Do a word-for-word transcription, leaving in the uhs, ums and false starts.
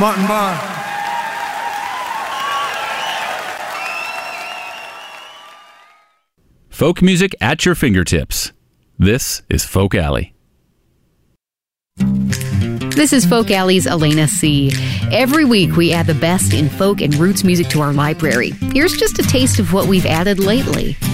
Martin Barr. Folk music at your fingertips. This is Folk Alley. This is Folk Alley's Elena C. Every week we add the best in folk and roots music to our library. Here's just a taste of what we've added lately.